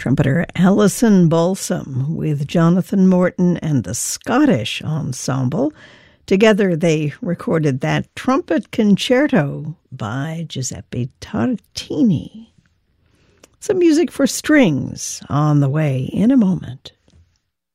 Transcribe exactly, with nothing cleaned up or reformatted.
Trumpeter Alison Balsam with Jonathan Morton and the Scottish Ensemble. Together they recorded that Trumpet Concerto by Giuseppe Tartini. Some music for strings on the way in a moment.